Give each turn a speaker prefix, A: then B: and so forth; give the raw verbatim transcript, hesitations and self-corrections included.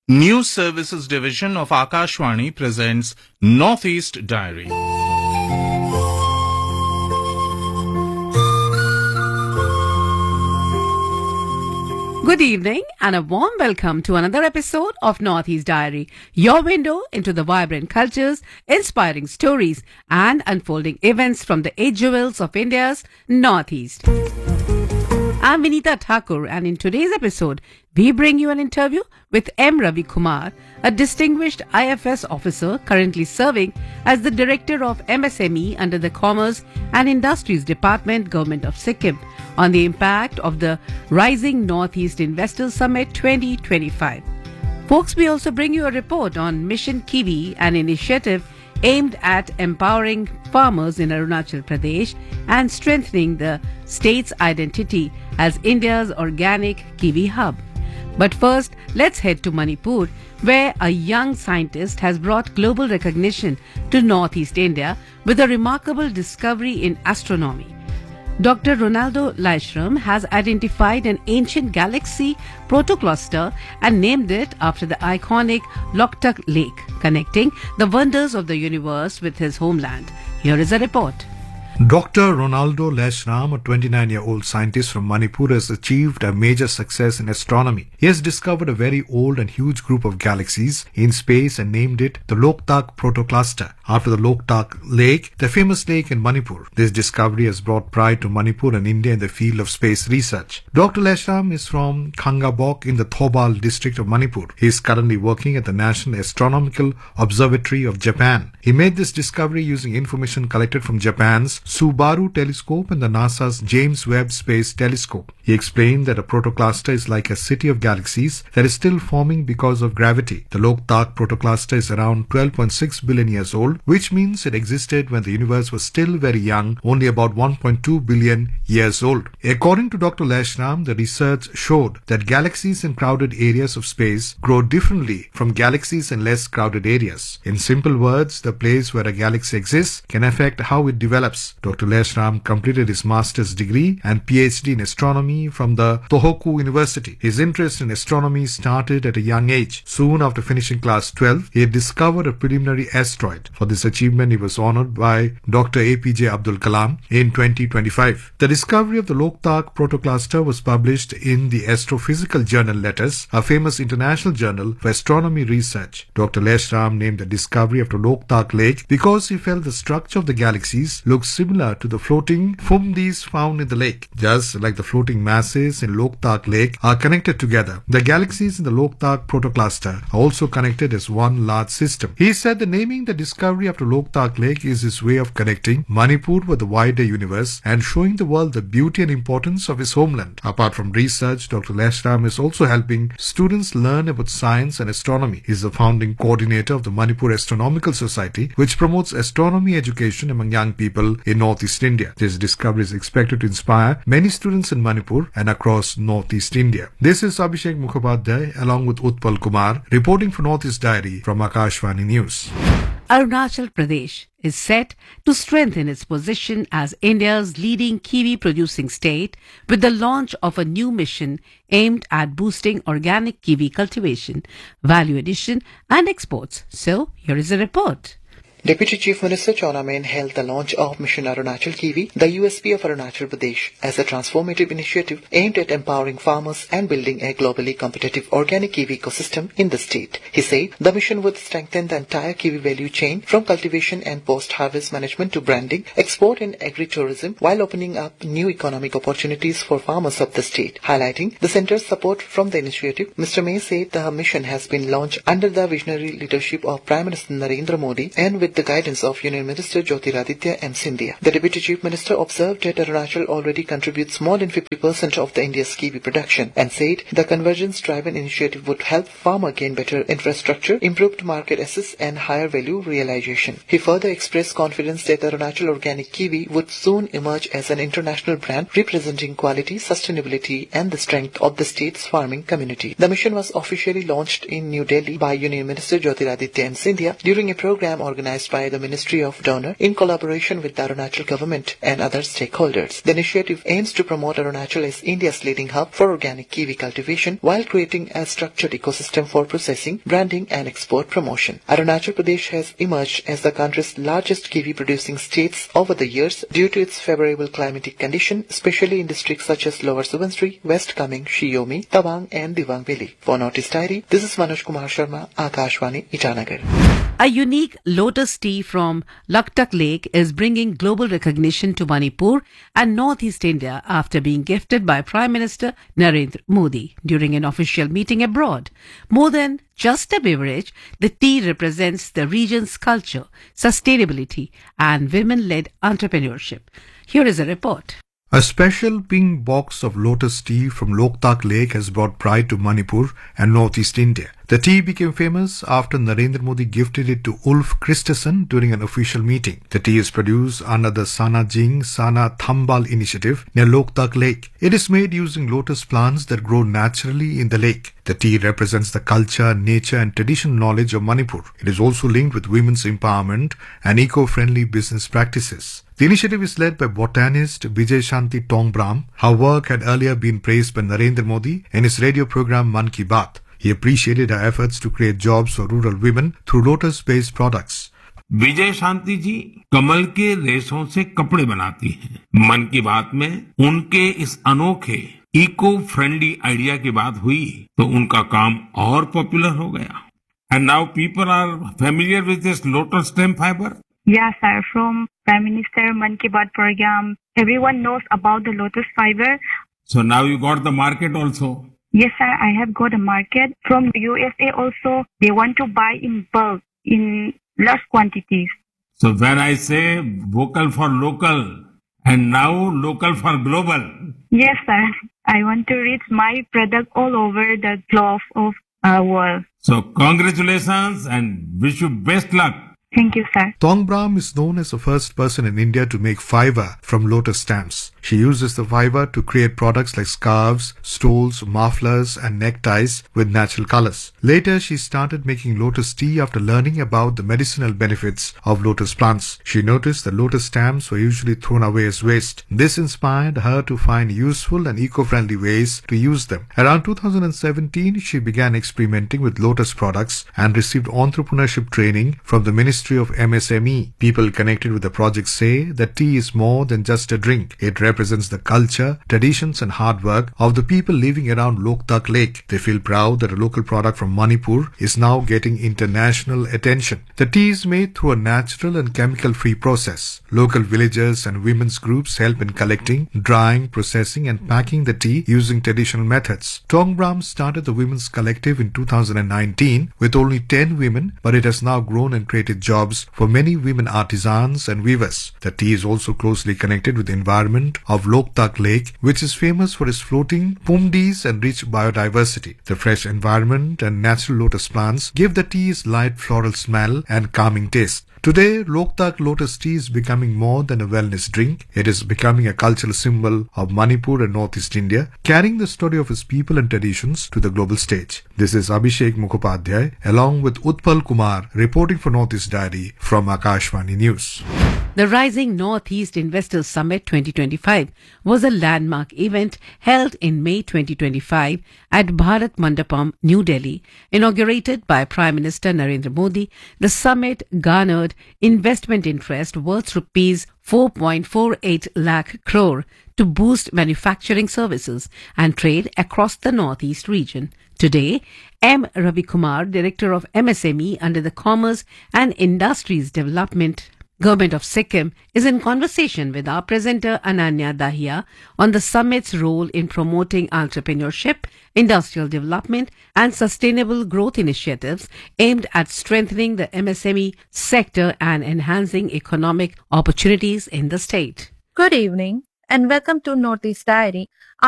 A: News Services Division of Akashvani presents Northeast Diary.
B: Good evening and a warm welcome to another episode of Northeast Diary, your window into the vibrant cultures, inspiring stories and unfolding events from the eight jewels of India's Northeast. I'm Vinita Thakur, and in today's episode, we bring you an interview with M. Ravi Kumar, a distinguished I F S officer currently serving as the Director of M S M E under the Commerce and Industries Department, Government of Sikkim, on the impact of the Rising Northeast Investors Summit twenty twenty-five. Folks, we also bring you a report on Mission Kiwi, an initiative aimed at empowering farmers in Arunachal Pradesh and strengthening the state's identity as India's organic kiwi hub. But first, let's head to Manipur, where a young scientist has brought global recognition to Northeast India with a remarkable discovery in astronomy. Doctor Ronaldo Laishram has identified an ancient galaxy protocluster and named it after the iconic Loktak Lake, connecting the wonders of the universe with his homeland. Here is a report.
C: Doctor Ronaldo Laishram, a twenty-nine-year-old scientist from Manipur, has achieved a major success in astronomy. He has discovered a very old and huge group of galaxies in space and named it the Loktak Protocluster, after the Loktak Lake, the famous lake in Manipur. This discovery has brought pride to Manipur and India in the field of space research. Doctor Laishram is from Khangabok in the Thobal district of Manipur. He is currently working at the National Astronomical Observatory of Japan. He made this discovery using information collected from Japan's Subaru telescope and the NASA's James Webb Space Telescope. He explained that a protocluster is like a city of galaxies that is still forming because of gravity. The Loktak protocluster is around twelve point six billion years old, which means it existed when the universe was still very young, only about one point two billion years old. According to Doctor Laishram, the research showed that galaxies in crowded areas of space grow differently from galaxies in less crowded areas. In simple words, the place where a galaxy exists can affect how it develops. Doctor Laishram completed his master's degree and PhD in astronomy from the Tohoku University. His interest in astronomy started at a young age. Soon after finishing class twelve, he had discovered a preliminary asteroid. For this achievement, he was honored by Doctor A P J Abdul Kalam in twenty twenty-five. The discovery of the Loktak protocluster was published in the Astrophysical Journal Letters, a famous international journal for astronomy research. Doctor Laishram named the discovery after Loktak Lake because he felt the structure of the galaxies looked similar to the floating fumdis found in the lake. Just like the floating masses in Loktak Lake are connected together, the galaxies in the Loktak protocluster are also connected as one large system. He said that naming the discovery after Loktak Lake is his way of connecting Manipur with the wider universe and showing the world the beauty and importance of his homeland. Apart from research, Doctor Laishram is also helping students learn about science and astronomy. He is the founding coordinator of the Manipur Astronomical Society, which promotes astronomy education among young people in Northeast India. This discovery is expected to inspire many students in Manipur and across Northeast India. This is Abhishek Mukhopadhyay along with Utpal Kumar reporting for Northeast Diary from Akashvani News.
B: Arunachal Pradesh is set to strengthen its position as India's leading kiwi producing state with the launch of a new mission aimed at boosting organic kiwi cultivation, value addition and exports. So, here is a report.
D: Deputy Chief Minister Chawna Main hailed the launch of Mission Arunachal Kiwi, the U S P of Arunachal Pradesh, as a transformative initiative aimed at empowering farmers and building a globally competitive organic kiwi ecosystem in the state. He said the mission would strengthen the entire kiwi value chain from cultivation and post-harvest management to branding, export and agri-tourism, while opening up new economic opportunities for farmers of the state. Highlighting the centre's support from the initiative, Mister May said the mission has been launched under the visionary leadership of Prime Minister Narendra Modi and with the guidance of Union Minister Jyotiraditya M. Scindia. The Deputy Chief Minister observed that Arunachal already contributes more than fifty percent of the India's kiwi production and said the convergence-driven initiative would help farmers gain better infrastructure, improved market access and higher value realization. He further expressed confidence that Arunachal Organic Kiwi would soon emerge as an international brand representing quality, sustainability and the strength of the state's farming community. The mission was officially launched in New Delhi by Union Minister Jyotiraditya M. Scindia during a program organized organized by the Ministry of Donor in collaboration with the Arunachal government and other stakeholders. The initiative aims to promote Arunachal as India's leading hub for organic kiwi cultivation while creating a structured ecosystem for processing, branding and export promotion. Arunachal Pradesh has emerged as the country's largest kiwi producing states over the years due to its favorable climatic condition, especially in districts such as Lower Subansiri, West Kameng, Shiomi, Tawang and Diwang Valley. For Notice Diary, this is Manoj Kumar Sharma, Akashvani, Itanagar.
B: A unique lotus tea from Loktak Lake is bringing global recognition to Manipur and Northeast India after being gifted by Prime Minister Narendra Modi during an official meeting abroad. More than just a beverage, the tea represents the region's culture, sustainability and women-led entrepreneurship. Here is a report.
C: A special pink box of lotus tea from Loktak Lake has brought pride to Manipur and Northeast India. The tea became famous after Narendra Modi gifted it to Ulf Kristersson during an official meeting. The tea is produced under the Sana Jing Sana Thambal initiative near Loktak Lake. It is made using lotus plants that grow naturally in the lake. The tea represents the culture, nature and traditional knowledge of Manipur. It is also linked with women's empowerment and eco-friendly business practices. The initiative is led by botanist Vijay Shanti Tongbram. Her work had earlier been praised by Narendra Modi in his radio program Man Ki Baat. He appreciated her efforts to create jobs for rural women through lotus-based products.
E: विजय शांति जी कमल के रेशों से कपड़े बनाती हैं। मन की बात में उनके इस अनोखे इको फ्रेंडली आइडिया की बात हुई तो उनका काम और पॉपुलर हो गया। And now people are familiar with this lotus stem fiber.
F: Yes, sir. From Prime Minister Man Ki Baat program, everyone knows about the lotus fiber.
E: So now you got the market also.
F: Yes, sir. I have got a market from the U S A also. They want to buy in bulk, in large quantities.
E: So when I say vocal for local and now local for global.
F: Yes, sir. I want to reach my product all over the globe of our world.
E: So congratulations and wish you best luck.
F: Thank you, sir.
C: Tongbram is known as the first person in India to make fiber from lotus stems. She uses the fiber to create products like scarves, stoles, mufflers and neckties with natural colors. Later, she started making lotus tea after learning about the medicinal benefits of lotus plants. She noticed that lotus stems were usually thrown away as waste. This inspired her to find useful and eco-friendly ways to use them. Around two thousand seventeen, she began experimenting with lotus products and received entrepreneurship training from the Ministry of M S M E. People connected with the project say that tea is more than just a drink. It represents the culture, traditions and hard work of the people living around Loktak Lake. They feel proud that a local product from Manipur is now getting international attention. The tea is made through a natural and chemical-free process. Local villagers and women's groups help in collecting, drying, processing and packing the tea using traditional methods. Tongbram started the Women's Collective in two thousand nineteen with only ten women, but it has now grown and created jobs for many women artisans and weavers. The tea is also closely connected with the environment of Loktak Lake, which is famous for its floating pumdis and rich biodiversity. The fresh environment and natural lotus plants give the tea its light floral smell and calming taste. Today, Loktak lotus tea is becoming more than a wellness drink. It is becoming a cultural symbol of Manipur and Northeast India, carrying the story of its people and traditions to the global stage. This is Abhishek Mukhopadhyay along with Utpal Kumar reporting for Northeast Diary from Akashvani News.
B: The Rising Northeast Investors Summit twenty twenty-five was a landmark event held in May twenty twenty-five at Bharat Mandapam, New Delhi. Inaugurated by Prime Minister Narendra Modi, the summit garnered investment interest worth rupees four point four eight lakh crore to boost manufacturing services and trade across the Northeast region. Today, M. Ravi Kumar, Director of M S M E under the Commerce and Industries Development Government of Sikkim, is in conversation with our presenter Ananya Dahiya on the summit's role in promoting entrepreneurship, industrial development and sustainable growth initiatives aimed at strengthening the M S M E sector and enhancing economic opportunities in the state.
G: Good evening and welcome to Northeast Diary.